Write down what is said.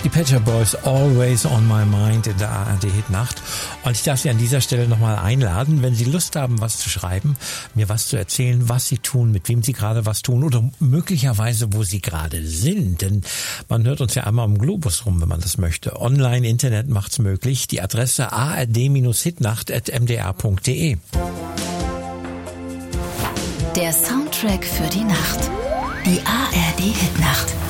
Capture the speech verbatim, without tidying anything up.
Die Pet Shop Boys, Always on My Mind in der A R D-Hitnacht. Und ich darf Sie an dieser Stelle nochmal einladen, wenn Sie Lust haben, was zu schreiben, mir was zu erzählen, was Sie tun, mit wem Sie gerade was tun oder möglicherweise, wo Sie gerade sind. Denn man hört uns ja einmal am Globus rum, wenn man das möchte. Online, Internet macht's möglich. Die Adresse a r d hitnacht at m d r punkt d e. Der Soundtrack für die Nacht. Die A R D-Hitnacht.